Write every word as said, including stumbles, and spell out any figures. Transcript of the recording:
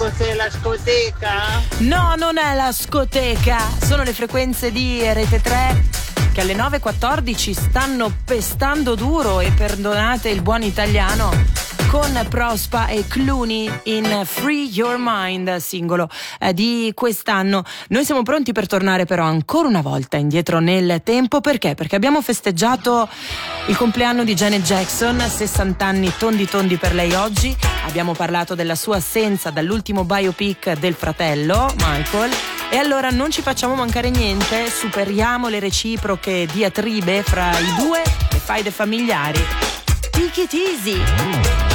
Cos'è la scoteca? No, non è la scoteca, sono le frequenze di Rete tre che alle nove e quattordici stanno pestando duro, e perdonate il buon italiano, con Prospa e Clooney in Free Your Mind, singolo eh, di quest'anno. Noi siamo pronti per tornare però ancora una volta indietro nel tempo. Perché? Perché abbiamo festeggiato il compleanno di Janet Jackson, sessanta anni tondi tondi per lei oggi. Abbiamo parlato della sua assenza dall'ultimo biopic del fratello Michael, e allora non ci facciamo mancare niente, superiamo le reciproche diatribe fra i due, le faide familiari. Take it easy.